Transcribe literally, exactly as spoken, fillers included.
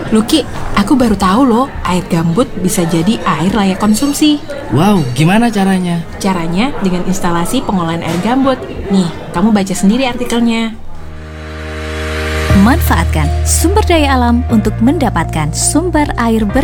Luki, aku baru tahu loh, air gambut bisa jadi air layak konsumsi. Wow, gimana caranya? Caranya dengan instalasi pengolahan air gambut. Nih, kamu baca sendiri artikelnya. Manfaatkan sumber daya alam untuk mendapatkan sumber air bersih.